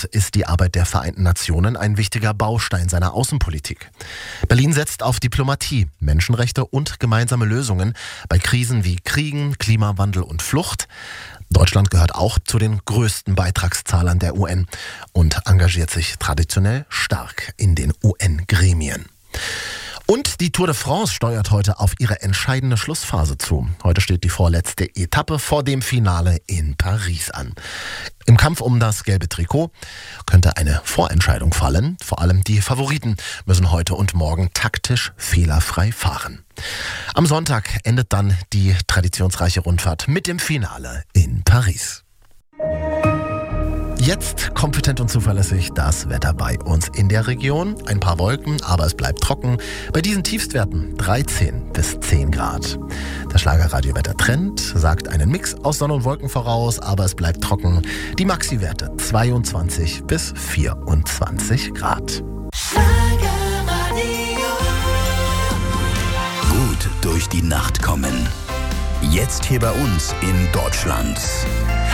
ist die Arbeit der Vereinten Nationen ein wichtiger Baustein seiner Außenpolitik. Berlin setzt auf Diplomatie, Menschenrechte und gemeinsame Lösungen bei Krisen wie Kriegen, Klimawandel und Flucht. Deutschland gehört auch zu den größten Beitragszahlern der UN und engagiert sich traditionell stark in den UN-Gremien. Und die Tour de France steuert heute auf ihre entscheidende Schlussphase zu. Heute steht die vorletzte Etappe vor dem Finale in Paris an. Im Kampf um das gelbe Trikot könnte eine Vorentscheidung fallen. Vor allem die Favoriten müssen heute und morgen taktisch fehlerfrei fahren. Am Sonntag endet dann die traditionsreiche Rundfahrt mit dem Finale in Paris. Jetzt kompetent und zuverlässig das Wetter bei uns in der Region. Ein paar Wolken, aber es bleibt trocken. Bei diesen Tiefstwerten 13 bis 10 Grad. Der Schlagerradio-Wettertrend sagt einen Mix aus Sonne und Wolken voraus, aber es bleibt trocken. Die Maxi-Werte 22 bis 24 Grad. Gut durch die Nacht kommen. Jetzt hier bei uns in Deutschland.